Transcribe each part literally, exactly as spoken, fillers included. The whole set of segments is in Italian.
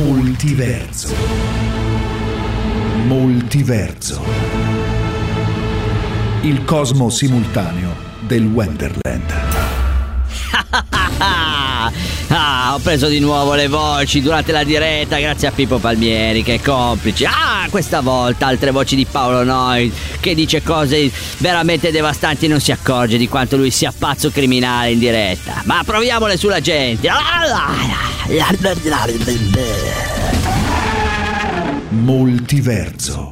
Multiverso. Multiverso. Il cosmo simultaneo del Wonderland. Ah, ho preso di nuovo le voci durante la diretta grazie a Pippo Palmieri che è complice. Ah, questa volta altre voci di Paolo Noyes che dice cose veramente devastanti e non si accorge di quanto lui sia pazzo criminale in diretta. Ma proviamole sulla gente. Multiverso.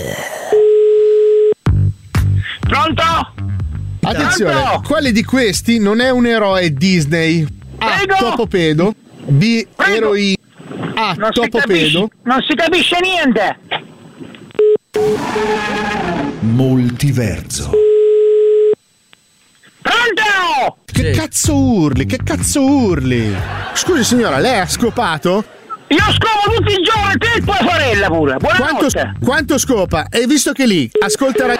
Pronto? Attenzione, Pronto? quale di questi non è un eroe Disney? A. Prego? Topopedo. B. Prego? Eroina. A. Non si, Topopedo. capisce, non si capisce niente. Multiverso. Pronto? Che Sì. cazzo urli? Che cazzo urli? Scusi signora, lei ha scopato? Io scopo tutti i giorni, te e tua sorella pure. Quanto, Buonanotte. quanto scopa? E visto che lì ascolterà.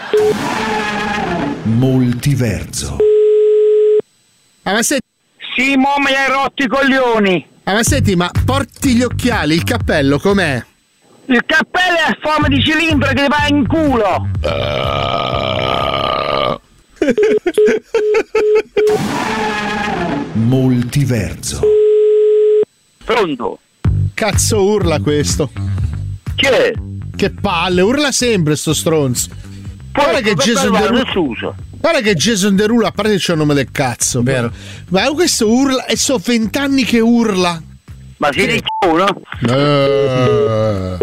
Multiverso. Ah, ma senti, Sì, mo me li hai rotti i coglioni. ah, ma senti, ma porti gli occhiali, il cappello com'è? Il cappello è a forma di cilindro che ti va in culo. Multiverso. Pronto? Cazzo urla questo? Chi è? Che palle, urla sempre sto stronzo. Guarda che Jason Derulo. Suso. Guarda che Jason Derulo, a parte c'è il nome del cazzo. Vero. Ma questo urla e so vent'anni che urla. Ma si dice uno? Eh.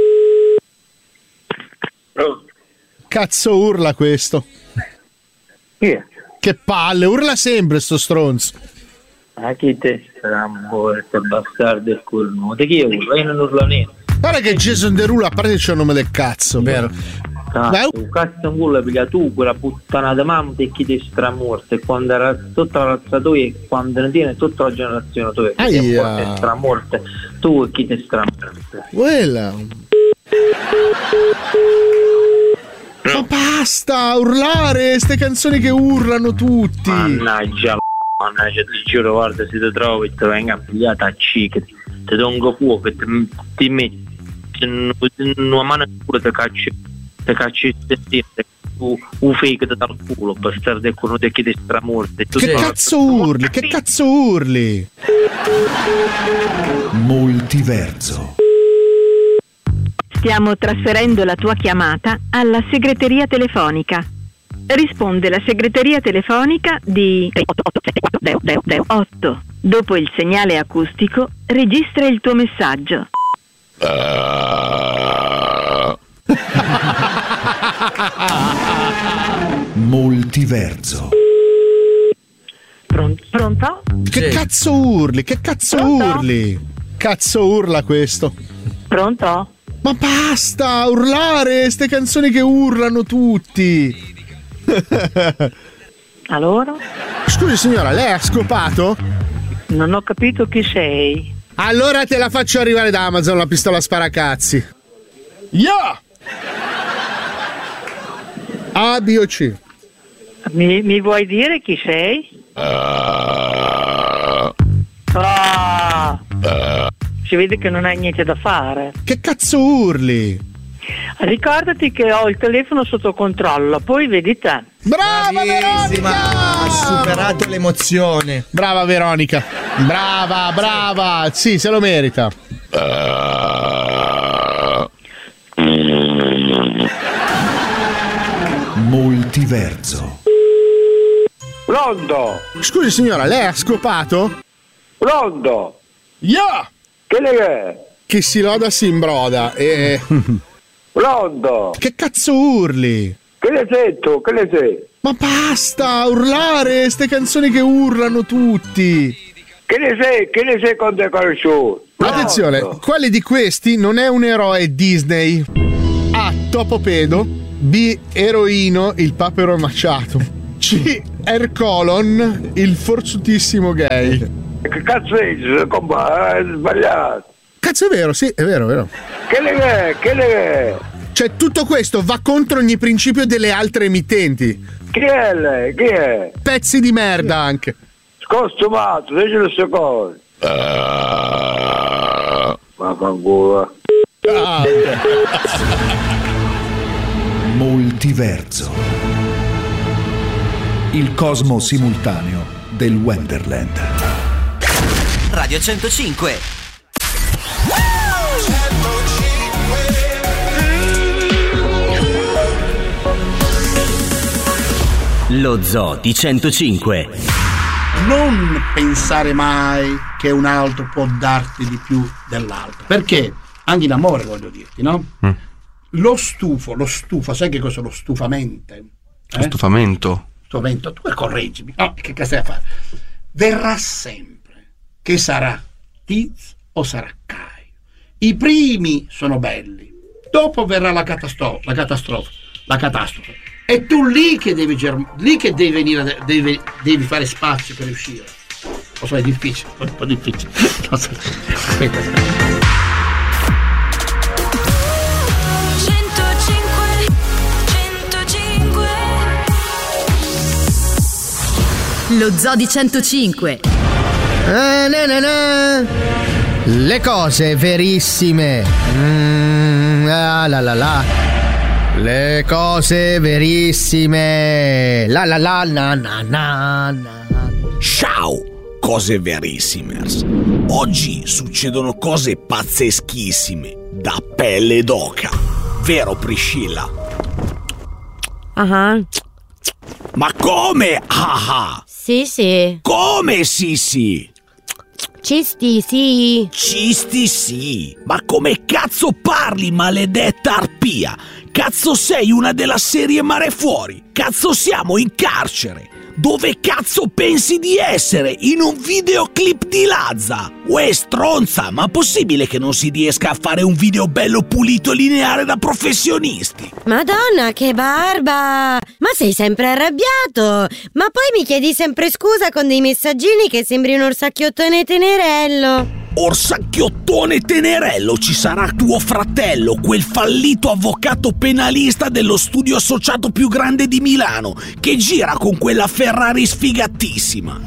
Cazzo urla questo? Chi è? Che palle, urla sempre sto stronzo. Ma chi te strambo, questo bastardo il culo? Di chi è urla? Io non urlo niente. Guarda che Jason Derulo, a parte c'è il nome del cazzo. Vero. Cazzo, un cazzo in culo perché tu quella puttana di mamma ti chi ti stramorte e quando era tutta la razza tua e quando ne tiene tutta la generazione tua che ti Aia. è stramorte tu e chi ti stramorte. Quella. Ma basta urlare, ste canzoni che urlano tutti. Mannaggia, mannaggia, ti giuro, guarda, se ti trovi ti venga pigliata a ciche, ti dongo fuoco, ti, ti metti in una mano in culo, ti cacci, ti cacci il un fake dal culo, bastardo con uno che ti stramorte. Che cazzo urli? Che cazzo urli? Multiverso. Stiamo trasferendo la tua chiamata alla segreteria telefonica. Risponde la segreteria telefonica di otto. Dopo il segnale acustico, registra il tuo messaggio. Multiverso. Pronto? Pronto? Che Sì. cazzo urli? Che cazzo Pronto? urli? Cazzo urla questo? Pronto? Ma basta urlare, ste canzoni che urlano tutti. Allora? Scusi signora, lei ha scopato? Non ho capito chi sei. Allora te la faccio arrivare da Amazon la pistola sparacazzi. Yeah! A, B o C? Mi, mi vuoi dire chi sei? Ah. Si vede che non hai niente da fare. Che cazzo urli? Ricordati che ho il telefono sotto controllo, poi vedi te. Brava Bravissima, Veronica! ha superato l'emozione. Brava Veronica. Brava, brava. Sì, se lo merita. Multiverso. Pronto? Scusi signora, lei ha scopato? Pronto? Yeah! Che ne è? Chi si loda si imbroda. E... Pronto? Che cazzo urli? Che ne sei tu? Che ne sei? Ma basta urlare, ste canzoni che urlano tutti. Che ne sei? Che ne sei con te conosciuto? Attenzione, quale di questi non è un eroe Disney? A. Topopedo. B. Eroino, il papero maciato. C. Ercolon, il forzutissimo gay. Che cazzo è? Compa, è sbagliato. Cazzo è vero, sì, è vero, è vero. Che ne è? Che ne è? Cioè tutto questo va contro ogni principio delle altre emittenti. Chi è lei? Chi è? Pezzi di merda anche. Scostumato, dici le sue cose. Ma fanculo. Ah. Multiverso. Il cosmo simultaneo del Wonderland. Radio centocinque. Lo Zoo di centocinque. Non pensare mai che un altro può darti di più dell'altro, perché anche in amore, voglio dirti, no? Mm. Lo stufo, lo stufo, sai che cosa è lo stufamento? Eh? Lo stufamento? Stufamento, tu correggimi, no, che cosa stai a fare? Verrà sempre, che sarà Tiz o sarà Caio. I primi sono belli, dopo verrà la catastrofe, la catastrofe, la catastrofe. E tu lì che devi germ- lì che devi venire, devi, devi fare spazio per uscire. Lo so, è difficile, un po' difficile. Lo so. Lo Zoo di centocinque. Ah, na, na, na. Le cose verissime. Mm, ah, la la la. Le cose verissime. La la la na na na na. Ciao, cose verissimers. Oggi succedono cose pazzeschissime, da pelle d'oca. Vero, Priscilla? Ah. Ma come? Ah. Sì, sì. Come sì, sì? Cisti, sì. Cisti, sì. Ma come cazzo parli, maledetta arpia? Cazzo sei una della serie Mare Fuori? Cazzo siamo in carcere? Dove cazzo pensi di essere? In un videoclip di Lazza? Uè, stronza, ma possibile che non si riesca a fare un video bello pulito e lineare da professionisti? Madonna, che barba! Ma sei sempre arrabbiato! Ma poi mi chiedi sempre scusa con dei messaggini che sembri un orsacchiottone tenerello. Orsacchiottone tenerello, ci sarà tuo fratello, quel fallito avvocato penalista dello studio associato più grande di Milano, che gira con quella Ferrari sfigatissima.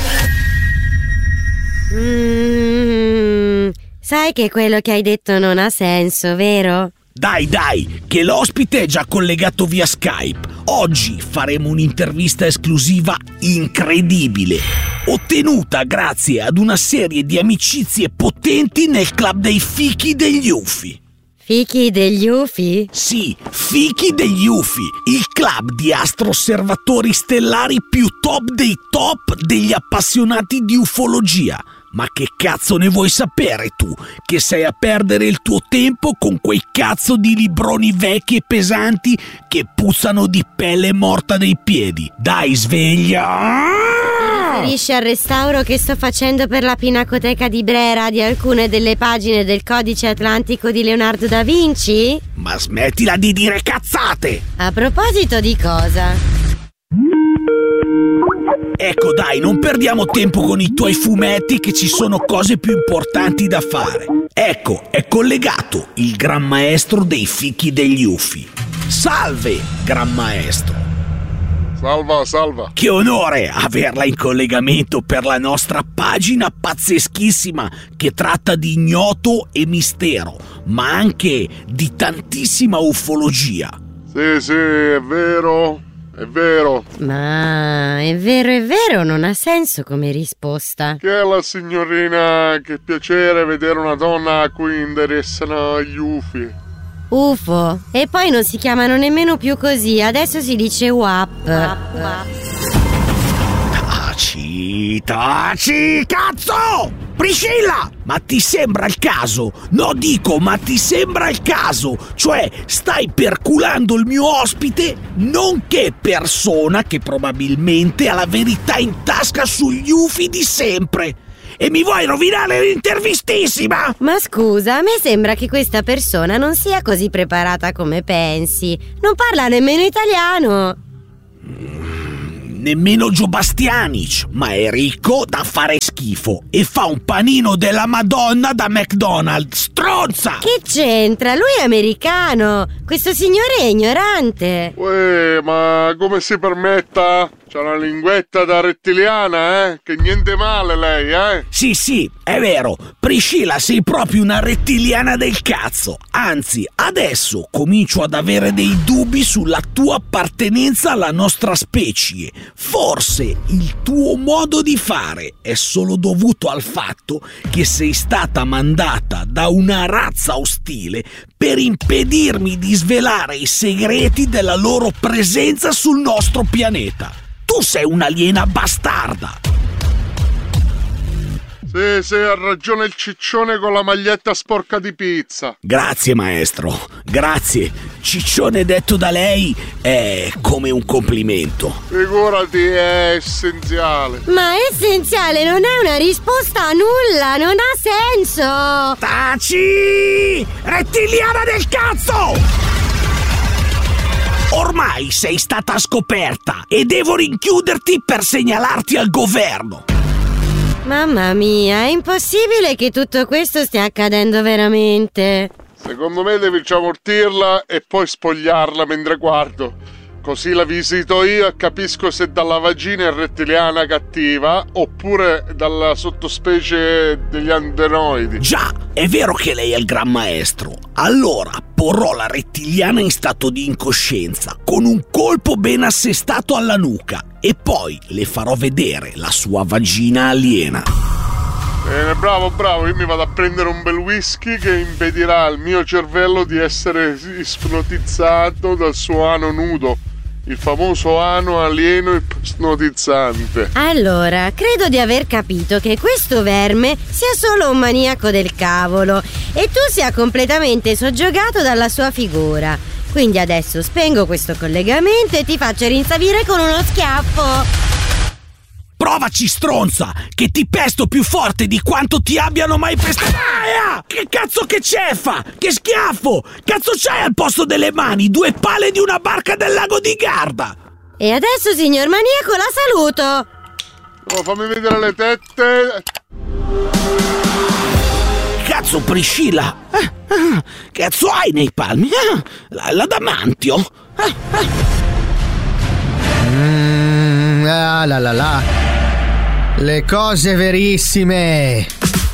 Mm, sai che quello che hai detto non ha senso, vero? Dai, dai, che l'ospite è già collegato via Skype. Oggi faremo un'intervista esclusiva incredibile, ottenuta grazie ad una serie di amicizie potenti nel club dei fichi degli Ufi. Fichi degli Ufi? Sì, fichi degli Ufi, il club di astroosservatori stellari più top dei top degli appassionati di ufologia. Ma che cazzo ne vuoi sapere tu, che sei a perdere il tuo tempo con quei cazzo di libroni vecchi e pesanti che puzzano di pelle morta dei piedi? Dai, sveglia! Ti riferisci al restauro che sto facendo per la Pinacoteca di Brera di alcune delle pagine del Codice Atlantico di Leonardo da Vinci? Ma smettila di dire cazzate! A proposito di cosa? Ecco dai, non perdiamo tempo con i tuoi fumetti, che ci sono cose più importanti da fare. Ecco, è collegato il Gran Maestro dei fichi degli Ufi. Salve, Gran Maestro. Salva, salva. Che onore averla in collegamento per la nostra pagina pazzeschissima che tratta di ignoto e mistero, ma anche di tantissima ufologia. Sì, sì, è vero. È vero. Ma è vero, è vero, non ha senso come risposta. Che è la signorina, che piacere vedere una donna a cui interessano gli ufi. U F O. E poi non si chiamano nemmeno più così, adesso si dice U A P. Taci, taci, cazzo! Priscilla! Ma ti sembra il caso? No, dico, ma ti sembra il caso? Cioè, stai perculando il mio ospite, nonché persona che probabilmente ha la verità in tasca sugli ufi di sempre. E mi vuoi rovinare l'intervistissima? Ma scusa, a me sembra che questa persona non sia così preparata come pensi. Non parla nemmeno italiano. nemmeno Gio Bastianic, ma è ricco da fare schifo e fa un panino della Madonna da McDonald's. Stronza! Che c'entra? Lui è americano. Questo signore è ignorante. Uè, ma come si permetta? C'ha una linguetta da rettiliana, eh? Che niente male lei, eh? Sì, sì, è vero. Priscilla, sei proprio una rettiliana del cazzo. Anzi, adesso comincio ad avere dei dubbi sulla tua appartenenza alla nostra specie. Forse il tuo modo di fare è solo dovuto al fatto che sei stata mandata da una razza ostile per impedirmi di svelare i segreti della loro presenza sul nostro pianeta. Tu sei un'aliena bastarda. Sì, sì, ha ragione il ciccione con la maglietta sporca di pizza. Grazie, maestro, grazie. Ciccione detto da lei è come un complimento. Figurati, è essenziale. Ma essenziale non è una risposta a nulla, non ha senso. Taci! Rettiliana del cazzo! Ormai sei stata scoperta e devo rinchiuderti per segnalarti al governo. Mamma mia, è impossibile che tutto questo stia accadendo veramente. Secondo me devi ciamortirla e poi spogliarla mentre guardo. Così la visito io e capisco se dalla vagina è rettiliana cattiva oppure dalla sottospecie degli andenoidi. Già, è vero che lei è il gran maestro. Allora porrò la rettiliana in stato di incoscienza con un colpo ben assestato alla nuca e poi le farò vedere la sua vagina aliena. Bene, bravo, bravo, io mi vado a prendere un bel whisky che impedirà al mio cervello di essere ipnotizzato dal suo ano nudo. Il famoso ano alieno ipnotizzante. Allora, credo di aver capito che questo verme sia solo un maniaco del cavolo e tu sia completamente soggiogato dalla sua figura. Quindi adesso spengo questo collegamento e ti faccio rinsavire con uno schiaffo. Provaci, stronza, che ti pesto più forte di quanto ti abbiano mai pestato. Ah, che cazzo che ceffa! Che schiaffo! Cazzo c'hai al posto delle mani? Due pale di una barca del lago di Garda! E adesso, signor maniaco, la saluto! Oh, fammi vedere le tette! Cazzo, Priscilla! Ah, ah, cazzo hai nei palmi? Ah, la, l'adamantio? Ah, ah. Mm, ah, la la la. Le cose verissime.